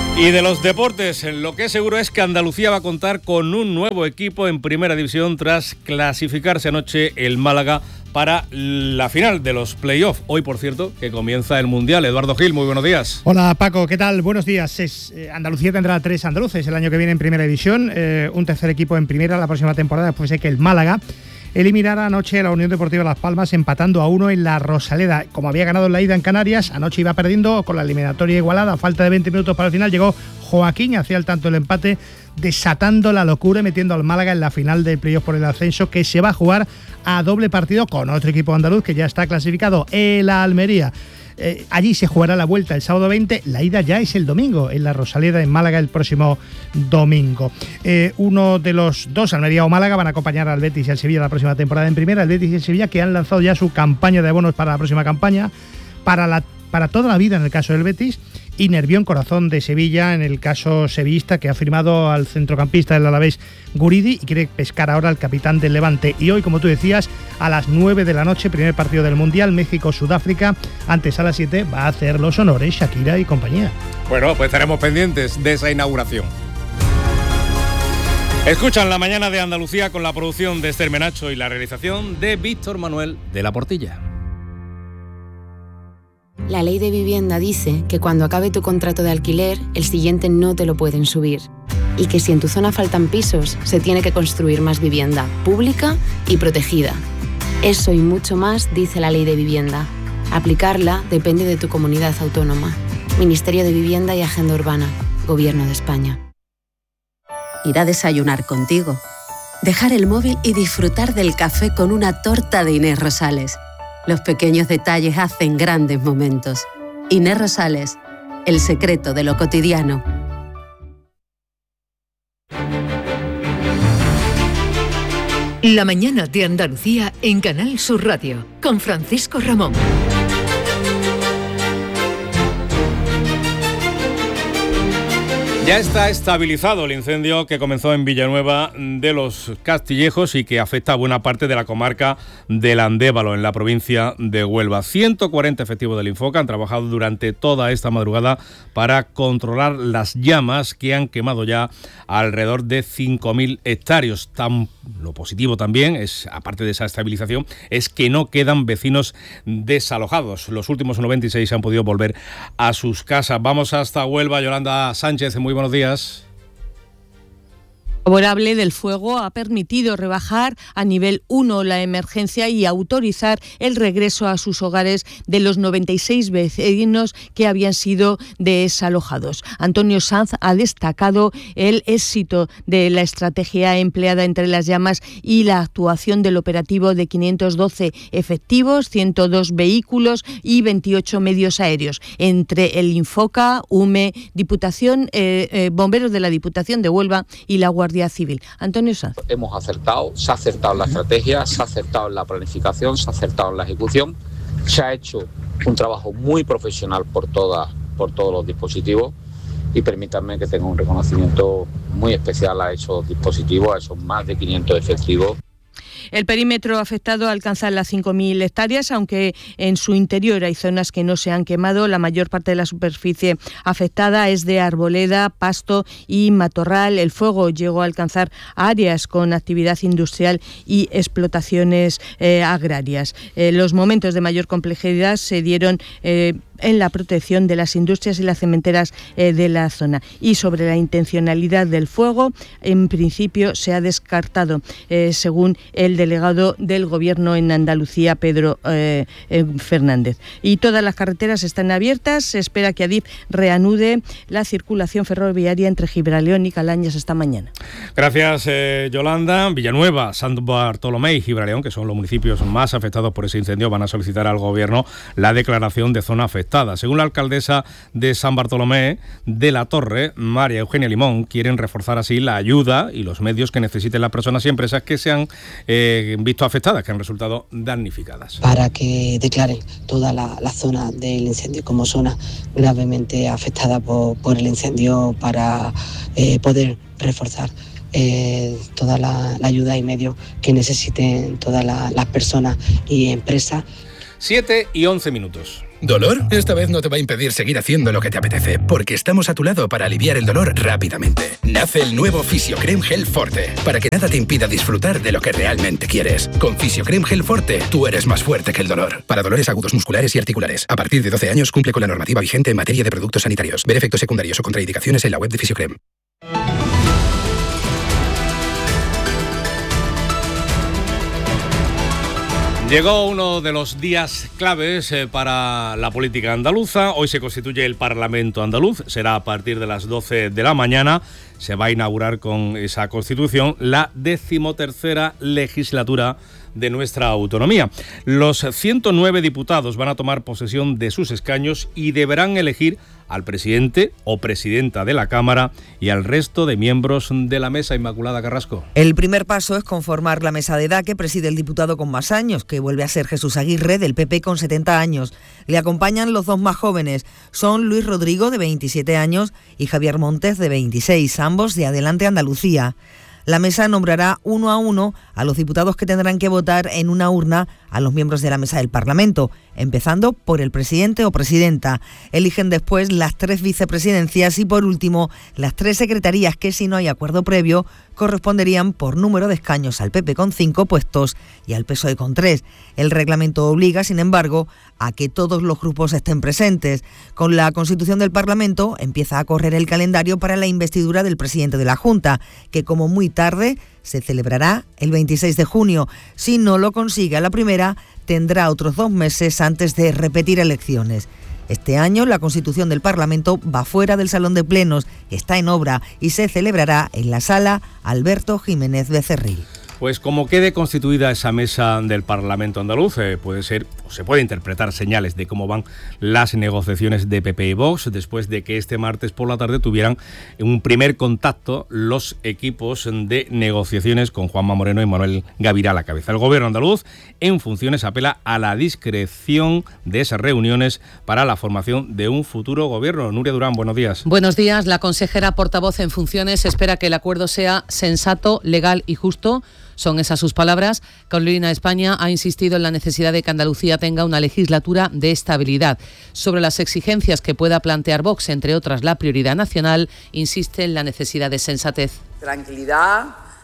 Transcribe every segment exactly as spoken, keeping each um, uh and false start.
Y de los deportes, lo que es seguro es que Andalucía va a contar con un nuevo equipo en Primera División tras clasificarse anoche el Málaga para la final de los play-off. Hoy, por cierto, que comienza el Mundial. Eduardo Gil, muy buenos días. Hola Paco, ¿qué tal? Buenos días. Es, eh, Andalucía tendrá tres andaluces el año que viene en Primera División, eh, un tercer equipo en Primera la próxima temporada, después de que el Málaga eliminara anoche a la Unión Deportiva Las Palmas empatando a uno en la Rosaleda. Como había ganado en la ida en Canarias, anoche iba perdiendo con la eliminatoria igualada, a falta de veinte minutos para el final, llegó Joaquín, hacía el tanto el empate, desatando la locura y metiendo al Málaga en la final del playoff por el ascenso, que se va a jugar a doble partido con otro equipo andaluz que ya está clasificado, el Almería. Eh, allí se jugará la vuelta el sábado veinte, la ida ya es el domingo, en la Rosaleda, en Málaga, el próximo domingo. Eh, uno de los dos, Almería o Málaga, van a acompañar al Betis y al Sevilla la próxima temporada en Primera, el Betis y el Sevilla, que han lanzado ya su campaña de abonos para la próxima campaña, para, la, para toda la vida en el caso del Betis, y Nervión Corazón de Sevilla en el caso sevillista, que ha firmado al centrocampista del Alavés Guridi y quiere pescar ahora al capitán del Levante. Y hoy, como tú decías, a las nueve de la noche, primer partido del Mundial, México-Sudáfrica. Antes, a las siete, va a hacer los honores Shakira y compañía. Bueno, pues estaremos pendientes de esa inauguración. Escuchan La Mañana de Andalucía con la producción de Esther Menacho y la realización de Víctor Manuel de la Portilla. La ley de vivienda dice que cuando acabe tu contrato de alquiler, el siguiente no te lo pueden subir. Y que si en tu zona faltan pisos, se tiene que construir más vivienda pública y protegida. Eso y mucho más dice la ley de vivienda. Aplicarla depende de tu comunidad autónoma. Ministerio de Vivienda y Agenda Urbana. Gobierno de España. Ir a desayunar contigo. Dejar el móvil y disfrutar del café con una torta de Inés Rosales. Los pequeños detalles hacen grandes momentos. Inés Rosales, el secreto de lo cotidiano. La Mañana de Andalucía en Canal Sur Radio, con Francisco Ramón. Ya está estabilizado el incendio que comenzó en Villanueva de los Castillejos y que afecta a buena parte de la comarca del Andévalo, en la provincia de Huelva. ciento cuarenta efectivos del Infoca han trabajado durante toda esta madrugada para controlar las llamas que han quemado ya alrededor de cinco mil hectáreas. Tan, lo positivo también, es, aparte de esa estabilización, es que no quedan vecinos desalojados. Los últimos noventa y seis han podido volver a sus casas. Vamos hasta Huelva. Yolanda Sánchez, muy buenos días. Favorable del fuego ha permitido rebajar a nivel uno la emergencia y autorizar el regreso a sus hogares de los noventa y seis vecinos que habían sido desalojados. Antonio Sanz ha destacado el éxito de la estrategia empleada entre las llamas y la actuación del operativo de quinientos doce efectivos, ciento dos vehículos y veintiocho medios aéreos, entre el Infoca, U M E, Diputación, eh, eh, bomberos de la Diputación de Huelva y la Guardia Civil. Antonio Sanz. Hemos acertado, se ha acertado en la estrategia, se ha acertado en la planificación, se ha acertado en la ejecución, se ha hecho un trabajo muy profesional por todas, por todos los dispositivos, y permítanme que tenga un reconocimiento muy especial a esos dispositivos, a esos más de quinientos efectivos. El perímetro afectado alcanza las cinco mil hectáreas, aunque en su interior hay zonas que no se han quemado. La mayor parte de la superficie afectada es de arboleda, pasto y matorral. El fuego llegó a alcanzar áreas con actividad industrial y explotaciones eh, agrarias. Eh, los momentos de mayor complejidad se dieron eh, en la protección de las industrias y las cementeras eh, de la zona. Y sobre la intencionalidad del fuego, en principio se ha descartado, eh, según el delegado del Gobierno en Andalucía, Pedro eh, eh, Fernández. Y todas las carreteras están abiertas. Se espera que Adif reanude la circulación ferroviaria entre Gibraleón y Calañas esta mañana. Gracias, eh, Yolanda. Villanueva, Santo Bartolomé y Gibraleón, que son los municipios más afectados por ese incendio, van a solicitar al Gobierno la declaración de zona afectada. Según la alcaldesa de San Bartolomé de la Torre, María Eugenia Limón, quieren reforzar así la ayuda y los medios que necesiten las personas y empresas que se han eh, visto afectadas, que han resultado damnificadas. Para que declaren toda la, la zona del incendio como zona gravemente afectada por, por el incendio, para eh, poder reforzar Eh, toda la, la ayuda y medios que necesiten todas la, las personas y empresas. siete y once minutos. ¿Dolor? Esta vez no te va a impedir seguir haciendo lo que te apetece, porque estamos a tu lado para aliviar el dolor rápidamente. Nace el nuevo Fisiocrem Gel Forte, para que nada te impida disfrutar de lo que realmente quieres. Con Fisiocrem Gel Forte, tú eres más fuerte que el dolor. Para dolores agudos musculares y articulares. A partir de doce años cumple con la normativa vigente en materia de productos sanitarios. Ver efectos secundarios o contraindicaciones en la web de Fisiocrem. Llegó uno de los días claves eh, para la política andaluza. Hoy se constituye el Parlamento andaluz. Será a partir de las doce de la mañana. Se va a inaugurar con esa constitución la decimotercera legislatura de nuestra autonomía. Los ciento nueve diputados van a tomar posesión de sus escaños y deberán elegir al presidente o presidenta de la Cámara y al resto de miembros de la mesa. Inmaculada Carrasco. El primer paso es conformar la mesa de edad que preside el diputado con más años, que vuelve a ser Jesús Aguirre, del P P, con setenta años. Le acompañan los dos más jóvenes, son Luis Rodrigo, de veintisiete años, y Javier Montes, de veintiséis, ambos de Adelante Andalucía. La mesa nombrará uno a uno a los diputados que tendrán que votar en una urna a los miembros de la mesa del Parlamento, empezando por el presidente o presidenta. Eligen después las tres vicepresidencias y, por último, las tres secretarías que, si no hay acuerdo previo, corresponderían por número de escaños al P P con cinco puestos y al P S O E con tres. El reglamento obliga, sin embargo, a que todos los grupos estén presentes. Con la constitución del Parlamento empieza a correr el calendario para la investidura del presidente de la Junta, que como muy tarde se celebrará el veintiséis de junio. Si no lo consigue a la primera, tendrá otros dos meses antes de repetir elecciones. Este año la constitución del Parlamento va fuera del Salón de Plenos, que está en obra, y se celebrará en la Sala Alberto Jiménez Becerril. Pues como quede constituida esa mesa del Parlamento andaluz, eh, puede ser, o se puede interpretar señales de cómo van las negociaciones de P P y Vox, después de que este martes por la tarde tuvieran un primer contacto los equipos de negociaciones con Juanma Moreno y Manuel Gavirá a la cabeza. El gobierno andaluz, en funciones, apela a la discreción de esas reuniones para la formación de un futuro gobierno. Nuria Durán, buenos días. Buenos días. La consejera portavoz en funciones espera que el acuerdo sea sensato, legal y justo. Son esas sus palabras. Carolina España ha insistido en la necesidad de que Andalucía tenga una legislatura de estabilidad. Sobre las exigencias que pueda plantear Vox, entre otras la prioridad nacional, insiste en la necesidad de sensatez. Tranquilidad,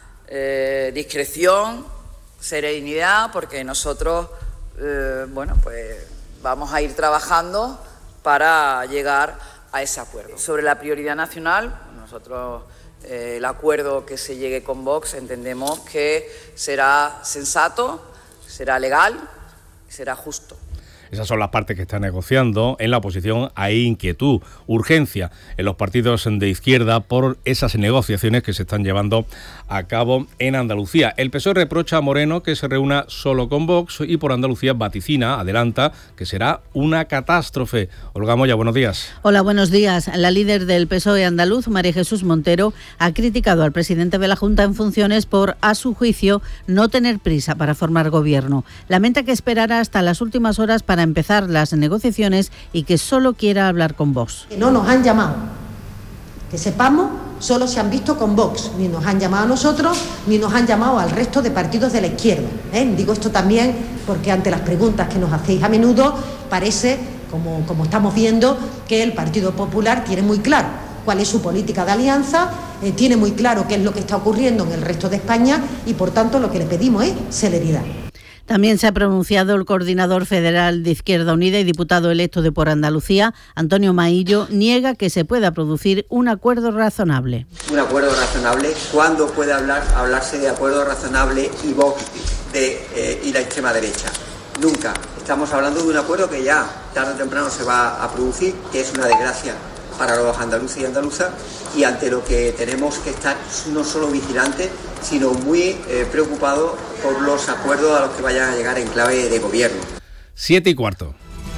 eh, discreción, serenidad, porque nosotros, eh, bueno, pues vamos a ir trabajando para llegar a ese acuerdo. Sobre la prioridad nacional, nosotros... Eh, el acuerdo que se llegue con Vox entendemos que será sensato, será legal y será justo. Esas son las partes que están negociando. En la oposición hay inquietud, urgencia en los partidos de izquierda por esas negociaciones que se están llevando a cabo en Andalucía. El P S O E reprocha a Moreno que se reúna solo con Vox y por Andalucía vaticina, adelanta, que será una catástrofe. Olga Moya, buenos días. Hola, buenos días. La líder del P S O E andaluz, María Jesús Montero, ha criticado al presidente de la Junta en funciones por, a su juicio, no tener prisa para formar gobierno. Lamenta que esperará hasta las últimas horas para para empezar las negociaciones y que solo quiera hablar con Vox. No nos han llamado, que sepamos, solo se han visto con Vox, ni nos han llamado a nosotros, ni nos han llamado al resto de partidos de la izquierda. ¿eh? Digo esto también porque ante las preguntas que nos hacéis a menudo, parece, como, como estamos viendo, que el Partido Popular tiene muy claro cuál es su política de alianza, eh, tiene muy claro qué es lo que está ocurriendo en el resto de España y, por tanto, lo que le pedimos es celeridad. También se ha pronunciado el coordinador federal de Izquierda Unida y diputado electo de Por Andalucía, Antonio Maillo, niega que se pueda producir un acuerdo razonable. Un acuerdo razonable, ¿cuándo puede hablar, hablarse de acuerdo razonable y Vox de, eh, y la extrema derecha? Nunca. Estamos hablando de un acuerdo que ya tarde o temprano se va a producir, que es una desgracia para los andaluces y andaluzas, y ante lo que tenemos que estar no solo vigilantes, sino muy eh, preocupados por los acuerdos a los que vayan a llegar en clave de gobierno. Siete y cuarto.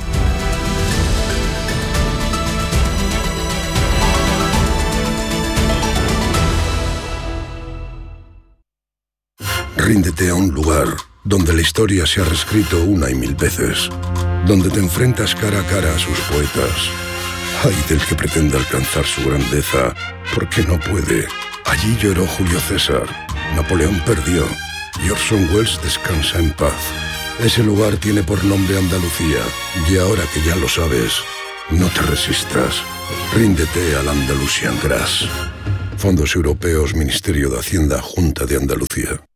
Ríndete a un lugar donde la historia se ha reescrito una y mil veces, donde te enfrentas cara a cara a sus poetas. Ay del que pretenda alcanzar su grandeza, porque no puede. Allí lloró Julio César, Napoleón perdió y Orson Welles descansa en paz. Ese lugar tiene por nombre Andalucía, y ahora que ya lo sabes, no te resistas. Ríndete al Andalusian Grass. Fondos Europeos, Ministerio de Hacienda, Junta de Andalucía.